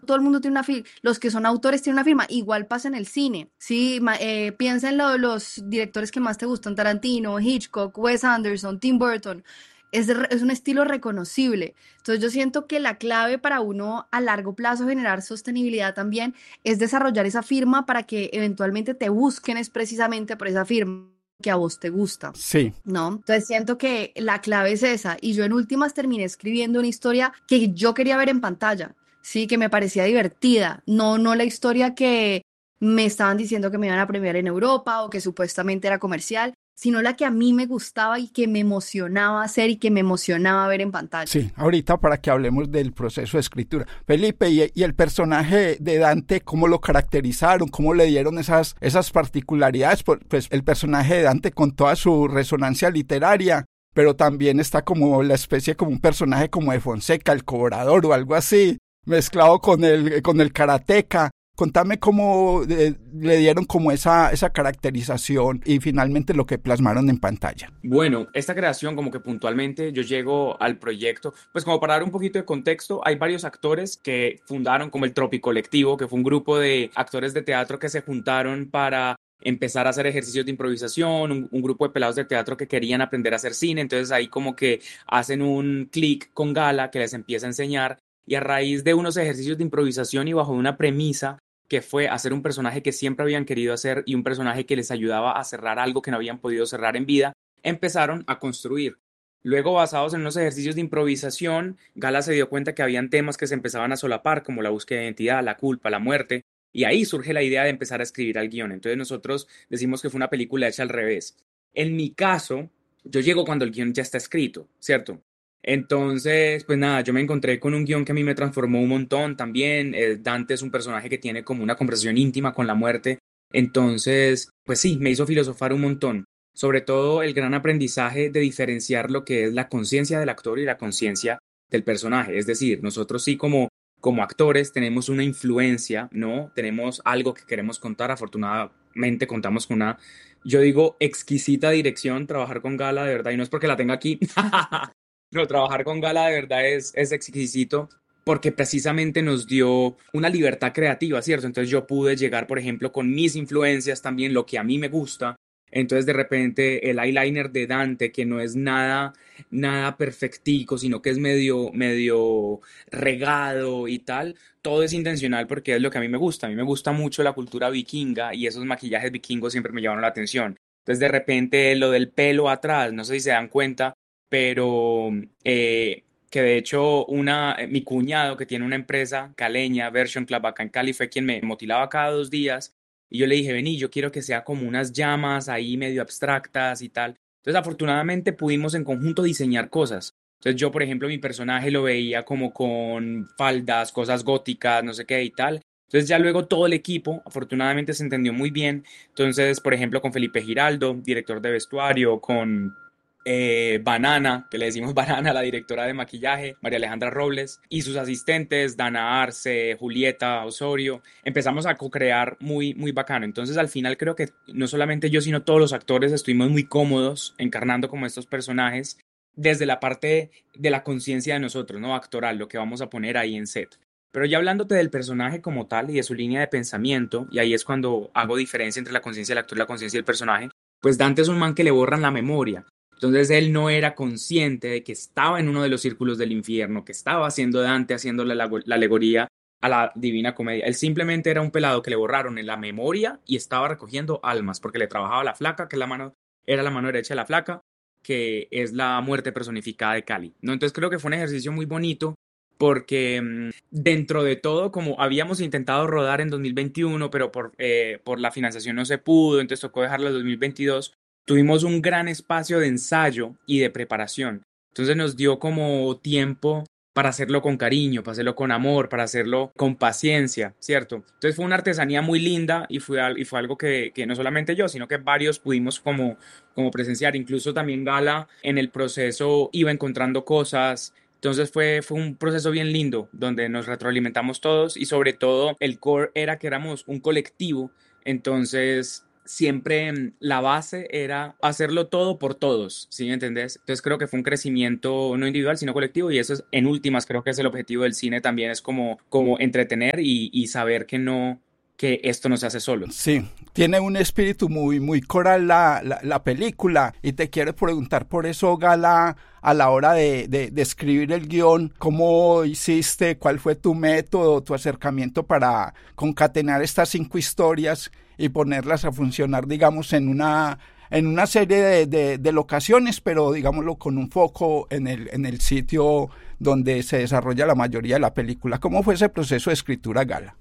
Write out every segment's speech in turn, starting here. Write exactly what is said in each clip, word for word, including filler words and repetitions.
todo el mundo tiene una firma, los que son autores tienen una firma, igual pasa en el cine, ¿sí? Ma- eh, piensa en lo- los directores que más te gustan, Tarantino, Hitchcock, Wes Anderson, Tim Burton, es, de re- es un estilo reconocible. Entonces yo siento que la clave para uno a largo plazo generar sostenibilidad también es desarrollar esa firma para que eventualmente te busquen es precisamente por esa firma que a vos te gusta. Sí. ¿No? Entonces siento que la clave es esa. Y yo en últimas terminé escribiendo una historia que yo quería ver en pantalla, sí, que me parecía divertida. No, no la historia que me estaban diciendo que me iban a premiar en Europa o que supuestamente era comercial, sino la que a mí me gustaba y que me emocionaba hacer y que me emocionaba ver en pantalla. Sí, ahorita para que hablemos del proceso de escritura. Felipe, ¿y, y el personaje de Dante, cómo lo caracterizaron? ¿Cómo le dieron esas, esas particularidades? Pues, pues el personaje de Dante con toda su resonancia literaria, pero también está como la especie, como un personaje como de Fonseca, el cobrador o algo así, mezclado con el, con el karateca. Contame cómo eh, le dieron como esa, esa caracterización y finalmente lo que plasmaron en pantalla. Bueno, esta creación como que puntualmente yo llego al proyecto, pues como para dar un poquito de contexto, hay varios actores que fundaron como el Tropi Colectivo, que fue un grupo de actores de teatro que se juntaron para empezar a hacer ejercicios de improvisación, un, un grupo de pelados de teatro que querían aprender a hacer cine, entonces ahí como que hacen un clic con Gala que les empieza a enseñar y a raíz de unos ejercicios de improvisación y bajo una premisa que fue hacer un personaje que siempre habían querido hacer y un personaje que les ayudaba a cerrar algo que no habían podido cerrar en vida, empezaron a construir. Luego, basados en unos ejercicios de improvisación, Gala se dio cuenta que habían temas que se empezaban a solapar, como la búsqueda de identidad, la culpa, la muerte, y ahí surge la idea de empezar a escribir al guión. Entonces nosotros decimos que fue una película hecha al revés. En mi caso, yo llego cuando el guión ya está escrito, ¿cierto? Entonces, pues nada, yo me encontré con un guión que a mí me transformó un montón también. Eh, Dante es un personaje que tiene como una conversación íntima con la muerte. Entonces, pues sí, me hizo filosofar un montón. Sobre todo el gran aprendizaje de diferenciar lo que es la conciencia del actor y la conciencia del personaje. Es decir, nosotros sí como, como actores tenemos una influencia, ¿no? Tenemos algo que queremos contar. Afortunadamente contamos con una, yo digo, exquisita dirección. Trabajar con Gala, de verdad, y no es porque la tenga aquí. No, trabajar con Gala de verdad es, es exquisito porque precisamente nos dio una libertad creativa, ¿cierto? Entonces yo pude llegar, por ejemplo, con mis influencias también, lo que a mí me gusta. Entonces de repente el eyeliner de Dante, que no es nada, nada perfectico, sino que es medio, medio regado y tal, todo es intencional porque es lo que a mí me gusta. A mí me gusta mucho la cultura vikinga y esos maquillajes vikingos siempre me llamaron la atención. Entonces de repente lo del pelo atrás, no sé si se dan cuenta, pero eh, que de hecho una, eh, mi cuñado que tiene una empresa caleña, Version Club acá en Cali, fue quien me motilaba cada dos días y yo le dije, vení, yo quiero que sea como unas llamas ahí medio abstractas y tal. Entonces afortunadamente pudimos en conjunto diseñar cosas. Entonces yo, por ejemplo, mi personaje lo veía como con faldas, cosas góticas, no sé qué y tal. Entonces ya luego todo el equipo, afortunadamente se entendió muy bien. Entonces, por ejemplo, con Felipe Giraldo, director de vestuario, con eh, Banana, que le decimos Banana, la directora de maquillaje, María Alejandra Robles, y sus asistentes, Dana Arce, Julieta Osorio, empezamos a co-crear muy, muy bacano. Entonces, al final creo que no solamente yo, sino todos los actores estuvimos muy cómodos encarnando como estos personajes desde la parte de la conciencia de nosotros, ¿no? Actoral, lo que vamos a poner ahí en set. Pero ya hablándote del personaje como tal y de su línea de pensamiento, y ahí es cuando hago diferencia entre la conciencia del actor y la conciencia del personaje, pues Dante es un man que le borran la memoria. Entonces él no era consciente de que estaba en uno de los círculos del infierno, que estaba haciendo Dante, haciendo la, la alegoría a la Divina Comedia. Él simplemente era un pelado que le borraron en la memoria y estaba recogiendo almas, porque le trabajaba a la flaca, que es la mano, era la mano derecha de la flaca, que es la muerte personificada de Cali, ¿no? Entonces creo que fue un ejercicio muy bonito porque mmm, dentro de todo, como habíamos intentado rodar en dos mil veintiuno, pero por, eh, por la financiación no se pudo, entonces tocó dejarlo en dos mil veintidós, tuvimos un gran espacio de ensayo y de preparación. Entonces nos dio como tiempo para hacerlo con cariño, para hacerlo con amor, para hacerlo con paciencia, ¿cierto? Entonces fue una artesanía muy linda y fue, y fue algo que, que no solamente yo, sino que varios pudimos como, como presenciar. Incluso también Gala en el proceso iba encontrando cosas. Entonces fue, fue un proceso bien lindo donde nos retroalimentamos todos y sobre todo el core era que éramos un colectivo. Entonces siempre mm, la base era hacerlo todo por todos, ¿sí me entendés? Entonces creo que fue un crecimiento no individual, sino colectivo, y eso es, en últimas, creo que es el objetivo del cine también, es como, como entretener y, y saber que no, que esto no se hace solo. Sí, tiene un espíritu muy, muy coral la, la, la película, y te quiero preguntar por eso, Gala, a la hora de, de, de escribir el guión, ¿cómo hiciste? ¿Cuál fue tu método, tu acercamiento para concatenar estas cinco historias y ponerlas a funcionar, digamos, en una, en una serie de, de, de locaciones, pero digámoslo con un foco en el, en el sitio donde se desarrolla la mayoría de la película? ¿Cómo fue ese proceso de escritura, Gala?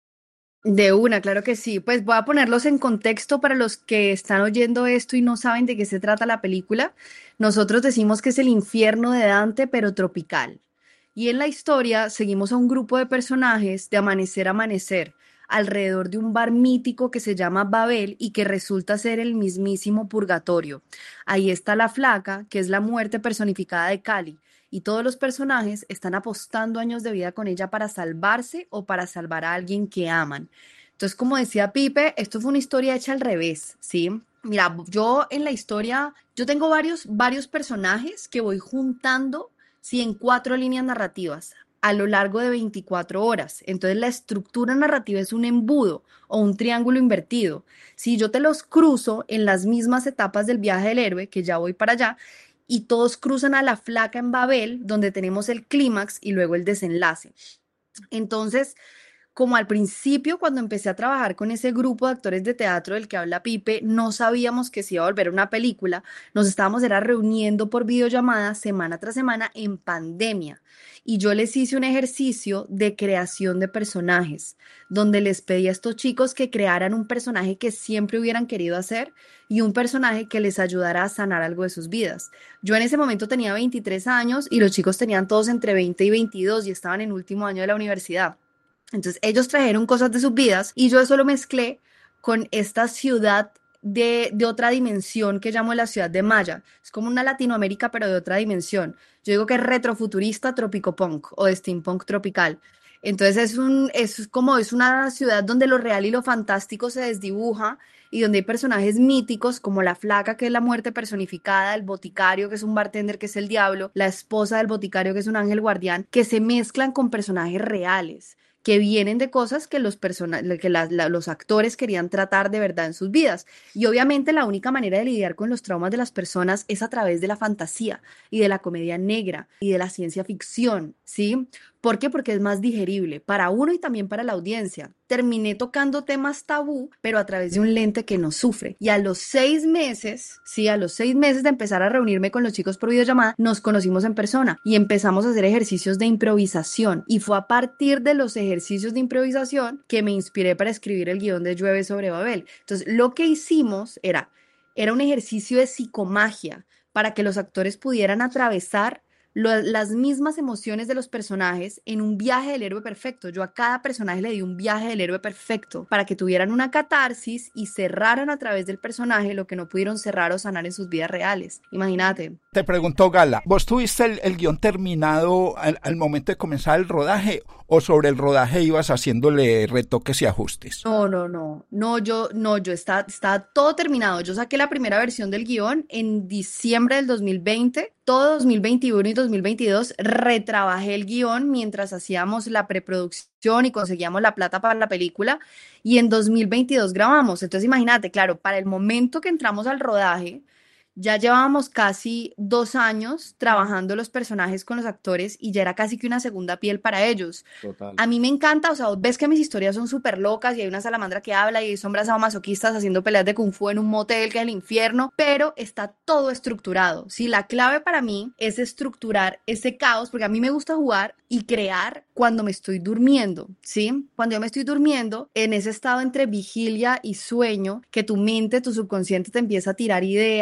De una, claro que sí. Pues voy a ponerlos en contexto para los que están oyendo esto y no saben de qué se trata la película. Nosotros decimos que es el infierno de Dante, pero tropical. Y en la historia seguimos a un grupo de personajes de amanecer a amanecer, alrededor de un bar mítico que se llama Babel y que resulta ser el mismísimo purgatorio. Ahí está la flaca, que es la muerte personificada de Cali, y todos los personajes están apostando años de vida con ella para salvarse o para salvar a alguien que aman. Entonces, como decía Pipe, esto fue una historia hecha al revés, ¿sí? Mira, yo en la historia, yo tengo varios, varios personajes que voy juntando, sí, en cuatro líneas narrativas a lo largo de veinticuatro horas. Entonces, la estructura narrativa es un embudo o un triángulo invertido. Si yo te los cruzo en las mismas etapas del viaje del héroe, que ya voy para allá, y todos cruzan a la flaca en Babel, donde tenemos el clímax y luego el desenlace. Entonces, como al principio, cuando empecé a trabajar con ese grupo de actores de teatro del que habla Pipe, no sabíamos que se iba a volver una película. Nos estábamos era reuniendo por videollamada semana tras semana en pandemia. Y yo les hice un ejercicio de creación de personajes, donde les pedí a estos chicos que crearan un personaje que siempre hubieran querido hacer y un personaje que les ayudara a sanar algo de sus vidas. Yo en ese momento tenía veintitrés años y los chicos tenían todos entre veinte y veintidós y estaban en último año de la universidad. Entonces ellos trajeron cosas de sus vidas y yo eso lo mezclé con esta ciudad de, de otra dimensión que llamo la ciudad de Maya. Es como una Latinoamérica pero de otra dimensión. Yo digo que es retrofuturista tropicopunk o de steampunk tropical. Entonces es, un, es como es una ciudad donde lo real y lo fantástico se desdibuja y donde hay personajes míticos como la flaca, que es la muerte personificada, el boticario, que es un bartender, que es el diablo, la esposa del boticario, que es un ángel guardián, que se mezclan con personajes reales, que vienen de cosas que los, persona que la, la, los actores querían tratar de verdad en sus vidas. Y obviamente la única manera de lidiar con los traumas de las personas es a través de la fantasía y de la comedia negra y de la ciencia ficción, ¿sí? ¿Por qué? Porque es más digerible para uno y también para la audiencia. Terminé tocando temas tabú, pero a través de un lente que no sufre. Y a los seis meses, sí, a los seis meses de empezar a reunirme con los chicos por videollamada, nos conocimos en persona y empezamos a hacer ejercicios de improvisación. Y fue a partir de los ejercicios de improvisación que me inspiré para escribir el guión de Llueve sobre Babel. Entonces, lo que hicimos era, era un ejercicio de psicomagia para que los actores pudieran atravesar lo, las mismas emociones de los personajes en un viaje del héroe perfecto. Yo a cada personaje le di un viaje del héroe perfecto para que tuvieran una catarsis y cerraran a través del personaje lo que no pudieron cerrar o sanar en sus vidas reales. Imagínate. Te pregunto, Gala, ¿vos tuviste el, el guión terminado al, al momento de comenzar el rodaje o sobre el rodaje ibas haciéndole retoques y ajustes? No, no, no, no, yo, no, yo está, está todo terminado. Yo saqué la primera versión del guión en diciembre del dos mil veinte, todo dos mil veintiuno y dos mil veintidós retrabajé el guión mientras hacíamos la preproducción y conseguíamos la plata para la película, y en dos mil veintidós grabamos. Entonces imagínate, claro, para el momento que entramos al rodaje, ya llevábamos casi dos años trabajando los personajes con los actores y ya era casi que una segunda piel para ellos. Total. A mí me encanta, o sea, vos ves que mis historias son súper locas y hay una salamandra que habla y hay sombras sadomasoquistas haciendo peleas de kung fu en un motel que es el infierno, pero está todo estructurado. Sí, la clave para mí es estructurar ese caos, porque a mí me gusta jugar y crear cuando me estoy durmiendo, ¿sí? Cuando yo me estoy durmiendo, en ese estado entre vigilia y sueño, que tu mente, tu subconsciente te empieza a tirar ideas,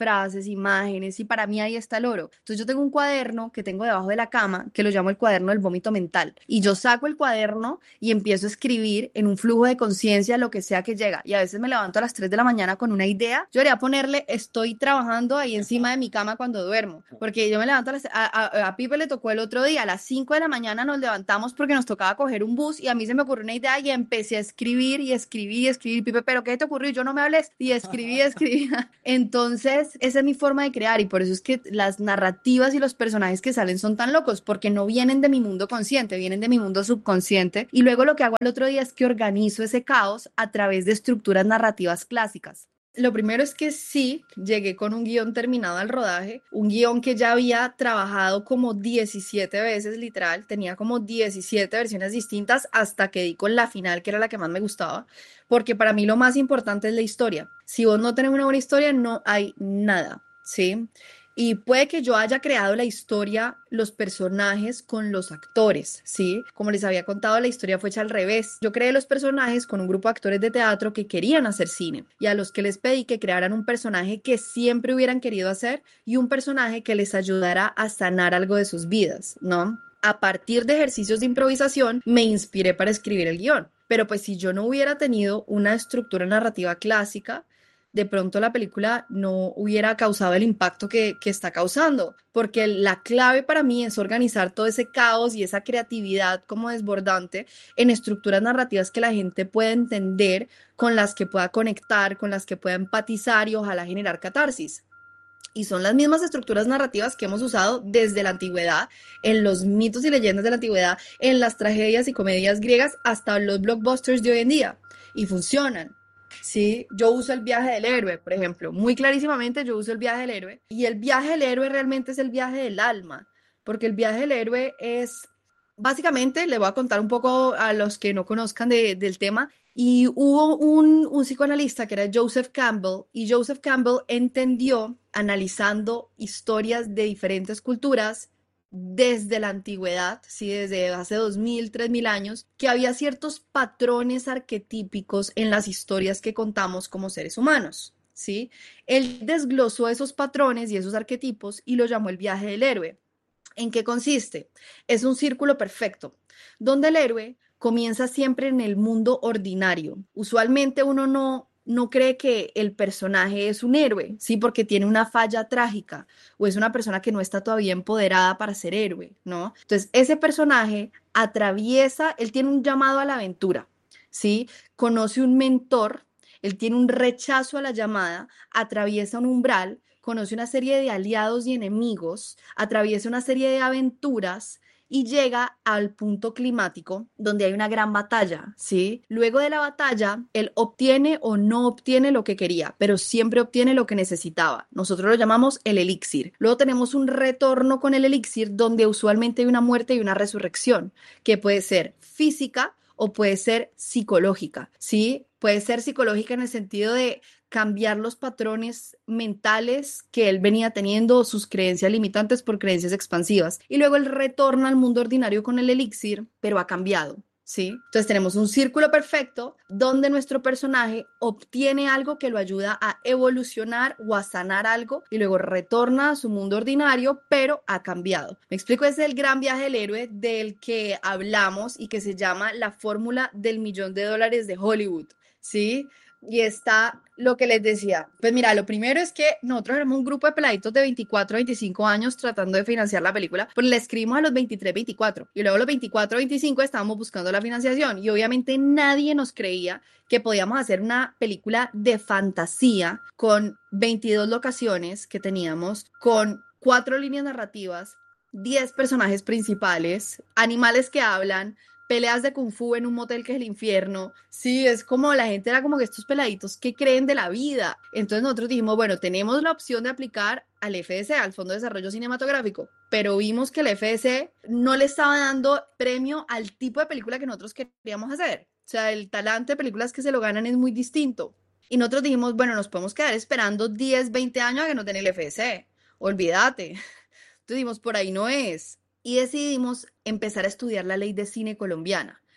frases, imágenes, y para mí ahí está el oro. Entonces yo tengo un cuaderno que tengo debajo de la cama, que lo llamo el cuaderno del vómito mental, y yo saco el cuaderno y empiezo a escribir en un flujo de conciencia lo que sea que llega, y a veces me levanto a las tres de la mañana con una idea. Yo debería ponerle estoy trabajando ahí encima de mi cama cuando duermo, porque yo me levanto a, las, a, a, a Pipe le tocó el otro día, a las cinco de la mañana nos levantamos porque nos tocaba coger un bus, y a mí se me ocurrió una idea y empecé a escribir y escribir y escribir. Pipe, ¿pero qué te ocurrió? Yo no me hables, y escribí, escribí. Entonces esa es mi forma de crear, y por eso es que las narrativas y los personajes que salen son tan locos, porque no vienen de mi mundo consciente, vienen de mi mundo subconsciente, y luego lo que hago el otro día es que organizo ese caos a través de estructuras narrativas clásicas. Lo primero es que sí, llegué con un guión terminado al rodaje, un guión que ya había trabajado como diecisiete veces, literal, tenía como diecisiete versiones distintas hasta que di con la final, que era la que más me gustaba, porque para mí lo más importante es la historia. Si vos no tenés una buena historia, no hay nada, ¿sí? Y puede que yo haya creado la historia, los personajes con los actores, ¿sí? Como les había contado, la historia fue hecha al revés. Yo creé los personajes con un grupo de actores de teatro que querían hacer cine, y a los que les pedí que crearan un personaje que siempre hubieran querido hacer y un personaje que les ayudara a sanar algo de sus vidas, ¿no? A partir de ejercicios de improvisación me inspiré para escribir el guión. Pero pues si yo no hubiera tenido una estructura narrativa clásica, de pronto la película no hubiera causado el impacto que, que está causando, porque la clave para mí es organizar todo ese caos y esa creatividad como desbordante en estructuras narrativas que la gente pueda entender, con las que pueda conectar, con las que pueda empatizar y ojalá generar catarsis. Y son las mismas estructuras narrativas que hemos usado desde la antigüedad, en los mitos y leyendas de la antigüedad, en las tragedias y comedias griegas, hasta los blockbusters de hoy en día, y funcionan. Sí, yo uso el viaje del héroe, por ejemplo, muy clarísimamente yo uso el viaje del héroe, y el viaje del héroe realmente es el viaje del alma, porque el viaje del héroe es, básicamente, le voy a contar un poco a los que no conozcan de, del tema, y hubo un, un psicoanalista que era Joseph Campbell, y Joseph Campbell entendió, analizando historias de diferentes culturas, desde la antigüedad, ¿sí? Desde hace dos mil, tres mil años, que había ciertos patrones arquetípicos en las historias que contamos como seres humanos, ¿sí? Él desglosó esos patrones y esos arquetipos y lo llamó el viaje del héroe. ¿En qué consiste? Es un círculo perfecto, donde el héroe comienza siempre en el mundo ordinario. Usualmente uno no no cree que el personaje es un héroe, ¿sí? Porque tiene una falla trágica o es una persona que no está todavía empoderada para ser héroe, ¿no? Entonces, ese personaje atraviesa, él tiene un llamado a la aventura, ¿sí? Conoce un mentor, él tiene un rechazo a la llamada, atraviesa un umbral, conoce una serie de aliados y enemigos, atraviesa una serie de aventuras y llega al punto climático donde hay una gran batalla, ¿sí? Luego de la batalla, él obtiene o no obtiene lo que quería, pero siempre obtiene lo que necesitaba. Nosotros lo llamamos el elixir. Luego tenemos un retorno con el elixir donde usualmente hay una muerte y una resurrección, que puede ser física o puede ser psicológica, ¿sí? Puede ser psicológica en el sentido de cambiar los patrones mentales que él venía teniendo, sus creencias limitantes por creencias expansivas. Y luego él retorna al mundo ordinario con el elixir, pero ha cambiado, ¿sí? Entonces tenemos un círculo perfecto donde nuestro personaje obtiene algo que lo ayuda a evolucionar o a sanar algo y luego retorna a su mundo ordinario, pero ha cambiado. Me explico, ese es el gran viaje del héroe del que hablamos y que se llama la fórmula del millón de dólares de Hollywood, ¿sí? Y está lo que les decía. Pues mira, lo primero es que nosotros éramos un grupo de peladitos de veinticuatro, veinticinco años tratando de financiar la película, pues le escribimos a los veintitrés, veinticuatro y luego a los veinticuatro, veinticinco estábamos buscando la financiación y obviamente nadie nos creía que podíamos hacer una película de fantasía con veintidós locaciones que teníamos, con cuatro líneas narrativas, diez personajes principales, animales que hablan, peleas de kung fu en un motel que es el infierno. Sí, es como la gente era como que estos peladitos que creen de la vida. Entonces nosotros dijimos, bueno, tenemos la opción de aplicar al F D C, al Fondo de Desarrollo Cinematográfico, pero vimos que el F D C no le estaba dando premio al tipo de película que nosotros queríamos hacer. O sea, el talante de películas que se lo ganan es muy distinto. Y nosotros dijimos, bueno, nos podemos quedar esperando diez, veinte años a que nos den el F D C. Olvídate. Entonces dijimos, por ahí no es. Y decidimos empezar a estudiar la ley de cine colombiana.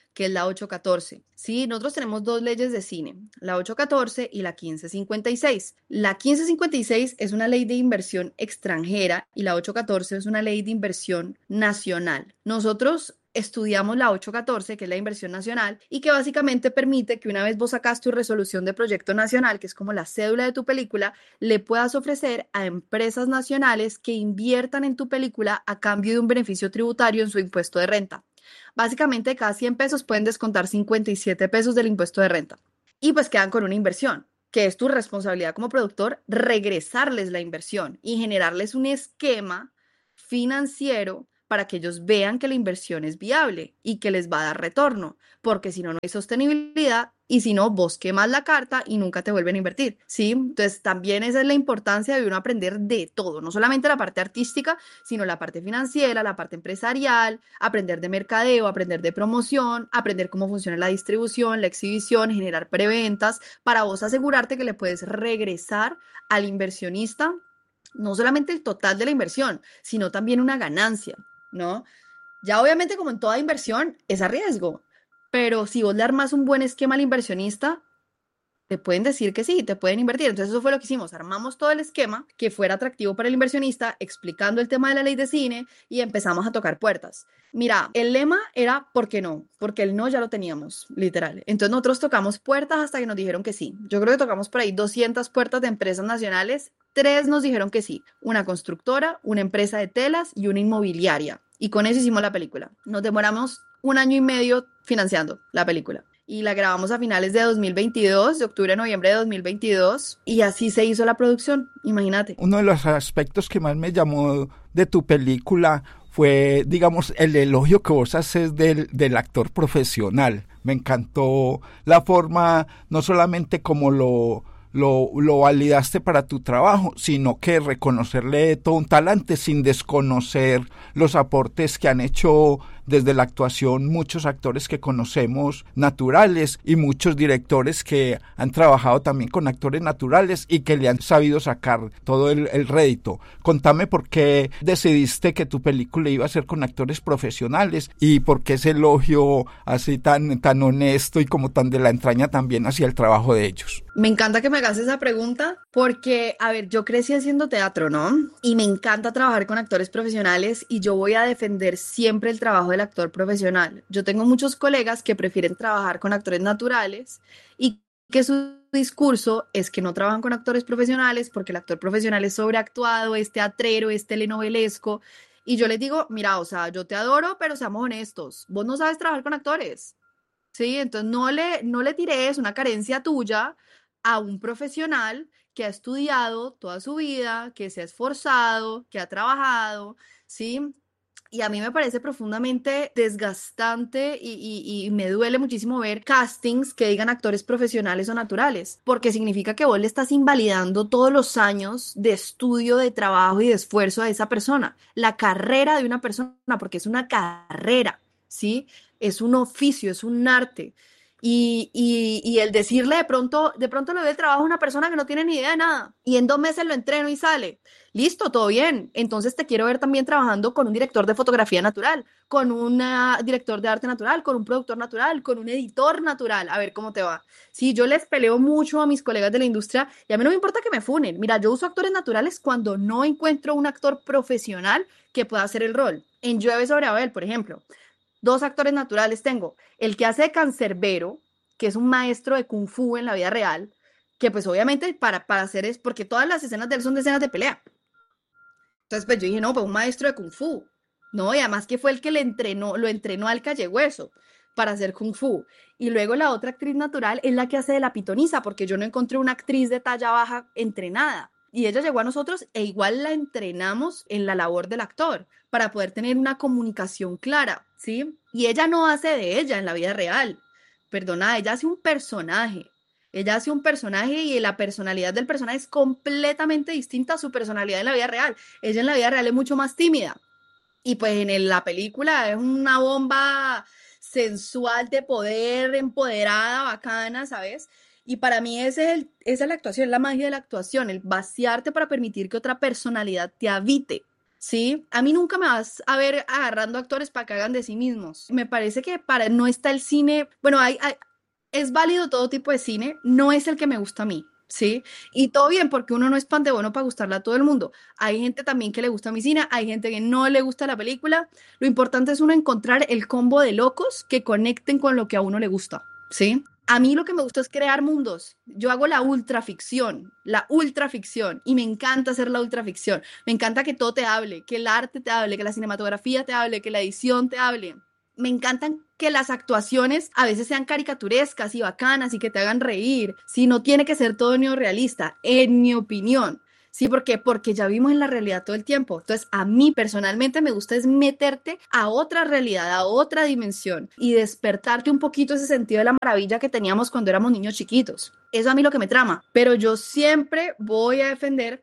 que es la ocho catorce. Sí, nosotros tenemos dos leyes de cine, la ocho catorce y la quince cincuenta y seis. La quince cincuenta y seis es una ley de inversión extranjera y la ocho catorce es una ley de inversión nacional. Nosotros estudiamos la ocho catorce, que es la inversión nacional, y que básicamente permite que una vez vos sacas tu resolución de proyecto nacional, que es como la cédula de tu película, le puedas ofrecer a empresas nacionales que inviertan en tu película a cambio de un beneficio tributario en su impuesto de renta. Básicamente, cada cien pesos pueden descontar cincuenta y siete pesos del impuesto de renta. Y pues quedan con una inversión, que es tu responsabilidad como productor regresarles la inversión y generarles un esquema financiero para que ellos vean que la inversión es viable y que les va a dar retorno, porque si no, no hay sostenibilidad y si no, vos quemas la carta y nunca te vuelven a invertir, ¿sí? Entonces, también esa es la importancia de uno aprender de todo, no solamente la parte artística, sino la parte financiera, la parte empresarial, aprender de mercadeo, aprender de promoción, aprender cómo funciona la distribución, la exhibición, generar preventas, para vos asegurarte que le puedes regresar al inversionista no solamente el total de la inversión, sino también una ganancia, ¿no? Ya obviamente como en toda inversión es a riesgo, pero si vos le armas un buen esquema al inversionista, te pueden decir que sí, te pueden invertir. Entonces eso fue lo que hicimos, armamos todo el esquema que fuera atractivo para el inversionista, explicando el tema de la ley de cine y empezamos a tocar puertas. Mira, el lema era ¿por qué no? Porque el no ya lo teníamos, literal. Entonces nosotros tocamos puertas hasta que nos dijeron que sí. Yo creo que tocamos por ahí doscientas puertas de empresas nacionales, tres nos dijeron que sí, una constructora, una empresa de telas y una inmobiliaria. Y con eso hicimos la película. Nos demoramos un año y medio financiando la película. Y la grabamos a finales de dos mil veintidós, de octubre a noviembre de dos mil veintidós, y así se hizo la producción, imagínate. Uno de los aspectos que más me llamó de tu película fue, digamos, el elogio que vos haces del, del actor profesional. Me encantó la forma, no solamente como lo... Lo, lo validaste para tu trabajo, sino que reconocerle todo un talante sin desconocer los aportes que han hecho desde la actuación muchos actores que conocemos naturales y muchos directores que han trabajado también con actores naturales y que le han sabido sacar todo el, el rédito. Contame por qué decidiste que tu película iba a ser con actores profesionales y por qué ese elogio así tan, tan honesto y como tan de la entraña también hacia el trabajo de ellos. Me encanta que me hagas esa pregunta porque, a ver, yo crecí haciendo teatro, ¿no? Y me encanta trabajar con actores profesionales y yo voy a defender siempre el trabajo del actor profesional. Yo tengo muchos colegas que prefieren trabajar con actores naturales y que su discurso es que no trabajan con actores profesionales porque el actor profesional es sobreactuado, es teatrero, es telenovelesco. Y yo les digo, mira, o sea, yo te adoro, pero seamos honestos, vos no sabes trabajar con actores, ¿sí? Entonces no le, no le tires una carencia tuya a un profesional que ha estudiado toda su vida, que se ha esforzado, que ha trabajado, ¿sí? Y a mí me parece profundamente desgastante y, y, y me duele muchísimo ver castings que digan actores profesionales o naturales, porque significa que vos le estás invalidando todos los años de estudio, de trabajo y de esfuerzo a esa persona, la carrera de una persona, porque es una carrera, ¿sí? Es un oficio, es un arte. Y, y, y el decirle de pronto, de pronto le doy el trabajo a una persona que no tiene ni idea de nada y en dos meses lo entreno y sale. Listo, todo bien. Entonces te quiero ver también trabajando con un director de fotografía natural, con un uh, director de arte natural, con un productor natural, con un editor natural. A ver cómo te va. Sí, yo les peleo mucho a mis colegas de la industria y a mí no me importa que me funen. Mira, yo uso actores naturales cuando no encuentro un actor profesional que pueda hacer el rol. En Llueve sobre Abel, por ejemplo. Dos actores naturales tengo, el que hace de cancerbero, que es un maestro de kung fu en la vida real, que pues obviamente para, para hacer es, porque todas las escenas de él son de escenas de pelea. Entonces pues yo dije, no, pues un maestro de kung fu, ¿no? Y además que fue el que le entrenó, lo entrenó al Callehueso para hacer kung fu. Y luego la otra actriz natural es la que hace de la pitonisa, porque yo no encontré una actriz de talla baja entrenada. Y ella llegó a nosotros e igual la entrenamos en la labor del actor para poder tener una comunicación clara, ¿sí? Y ella no hace de ella en la vida real, perdona, ella hace un personaje, ella hace un personaje y la personalidad del personaje es completamente distinta a su personalidad en la vida real. Ella en la vida real es mucho más tímida y pues en el, la película es una bomba sensual de poder, empoderada, bacana, ¿sabes? Y para mí ese es el, esa es la actuación, es la magia de la actuación, el vaciarte para permitir que otra personalidad te habite, ¿sí? A mí nunca me vas a ver agarrando actores para que hagan de sí mismos. Me parece que para no está el cine, bueno, hay, hay, es válido todo tipo de cine, no es el que me gusta a mí, ¿sí? Y todo bien, porque uno no es pan de bueno para gustarle a todo el mundo. Hay gente también que le gusta mi cine, hay gente que no le gusta la película. Lo importante es uno encontrar el combo de locos que conecten con lo que a uno le gusta, ¿sí? A mí lo que me gusta es crear mundos. Yo hago la ultraficción, la ultraficción, y me encanta hacer la ultraficción. Me encanta que todo te hable, que el arte te hable, que la cinematografía te hable, que la edición te hable. Me encantan que las actuaciones a veces sean caricaturescas y bacanas y que te hagan reír. Sí, no tiene que ser todo neorrealista, en mi opinión. Sí, ¿por qué? Porque ya vimos en la realidad todo el tiempo. Entonces, a mí personalmente me gusta es meterte a otra realidad, a otra dimensión y despertarte un poquito ese sentido de la maravilla que teníamos cuando éramos niños chiquitos. Eso a mí lo que me trama. Pero yo siempre voy a defender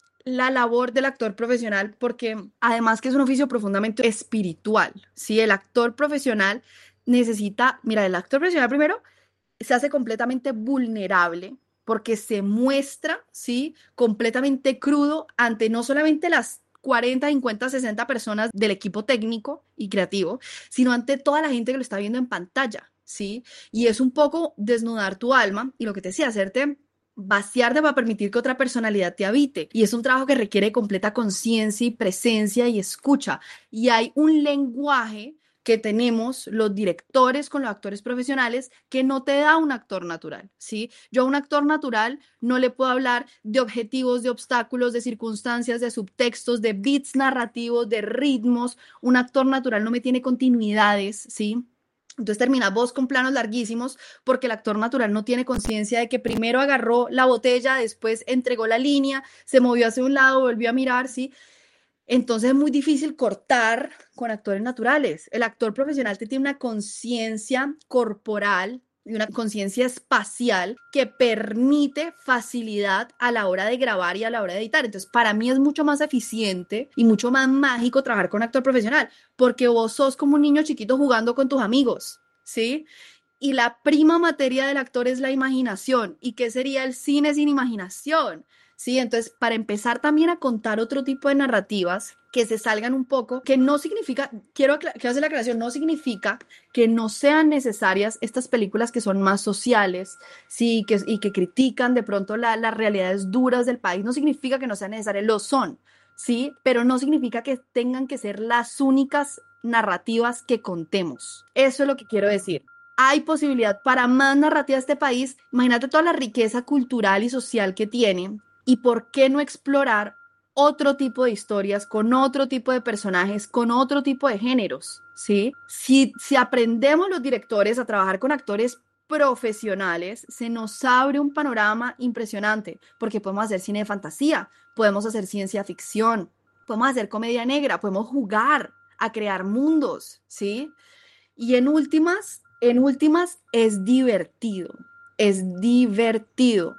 la labor del actor profesional porque además que es un oficio profundamente espiritual. Sí, el actor profesional necesita, mira, el actor profesional primero se hace completamente vulnerable porque se muestra, ¿sí? Completamente crudo ante no solamente las cuarenta, cincuenta, sesenta personas del equipo técnico y creativo, sino ante toda la gente que lo está viendo en pantalla, ¿sí? Y es un poco desnudar tu alma y lo que te decía, hacerte vaciarte para permitir que otra personalidad te habite. Y es un trabajo que requiere completa conciencia y presencia y escucha. Y hay un lenguaje que tenemos los directores con los actores profesionales que no te da un actor natural, ¿sí? Yo a un actor natural no le puedo hablar de objetivos, de obstáculos, de circunstancias, de subtextos, de beats narrativos, de ritmos. Un actor natural no me tiene continuidades, ¿sí? Entonces terminas vos con planos larguísimos porque el actor natural no tiene conciencia de que primero agarró la botella, después entregó la línea, se movió hacia un lado, volvió a mirar, ¿sí? Entonces es muy difícil cortar con actores naturales. El actor profesional te tiene una conciencia corporal y una conciencia espacial que permite facilidad a la hora de grabar y a la hora de editar. Entonces, para mí es mucho más eficiente y mucho más mágico trabajar con actor profesional, porque vos sos como un niño chiquito jugando con tus amigos, ¿sí? Y la prima materia del actor es la imaginación. ¿Y qué sería el cine sin imaginación? Sí, entonces para empezar también a contar otro tipo de narrativas que se salgan un poco, que no significa, quiero, quiero hacer la aclaración, no significa que no sean necesarias estas películas que son más sociales, sí, que, y que critican de pronto la, las realidades duras del país, no significa que no sean necesarias, lo son, sí, pero no significa que tengan que ser las únicas narrativas que contemos. Eso es lo que quiero decir. Hay posibilidad para más narrativas de este país. Imagínate toda la riqueza cultural y social que tiene. ¿Y por qué no explorar otro tipo de historias, con otro tipo de personajes, con otro tipo de géneros? ¿Sí? Si, si aprendemos los directores a trabajar con actores profesionales, se nos abre un panorama impresionante, porque podemos hacer cine de fantasía, podemos hacer ciencia ficción, podemos hacer comedia negra, podemos jugar a crear mundos, ¿sí? Y en últimas, en últimas es divertido, es divertido.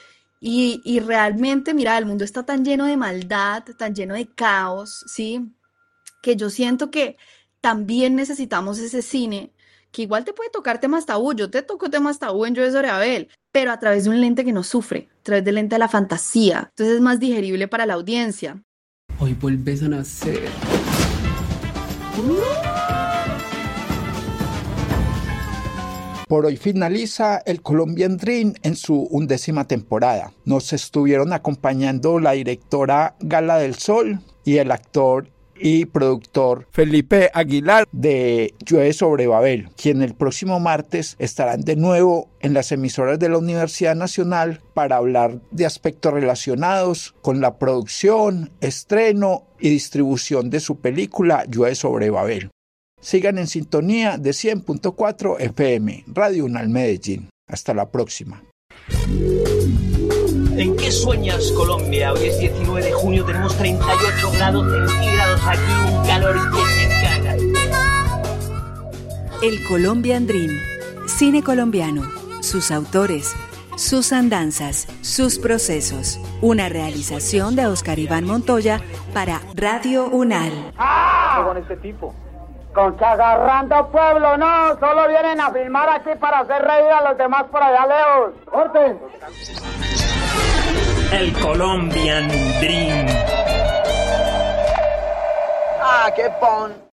Y, y realmente, mira, el mundo está tan lleno de maldad, tan lleno de caos, ¿sí? Que yo siento que también necesitamos ese cine, que igual te puede tocar temas tabú. Yo te toco temas tabú en Yo de Abel, pero a través de un lente que no sufre, a través del lente de la fantasía. Entonces es más digerible para la audiencia. Hoy vuelves a nacer. Por hoy finaliza el Colombian Dream en su undécima temporada. Nos estuvieron acompañando la directora Gala del Sol y el actor y productor Felipe Aguilar de Llueve sobre Babel, quien el próximo martes estarán de nuevo en las emisoras de la Universidad Nacional para hablar de aspectos relacionados con la producción, estreno y distribución de su película Llueve sobre Babel. Sigan en sintonía de cien punto cuatro F M, Radio UNAL Medellín. Hasta la próxima. ¿En qué sueñas, Colombia? Hoy es diecinueve de junio, tenemos treinta y ocho grados centígrados aquí, un calor que se caga. El Colombian Dream, cine colombiano, sus autores, sus andanzas, sus procesos. Una realización de Oscar Iván Montoya para Radio UNAL. ¡Ah! Con este tipo. Con que agarrando pueblo, no, solo vienen a filmar aquí para hacer reír a los demás por allá lejos. ¡Orden! El Colombian Dream. qué pon.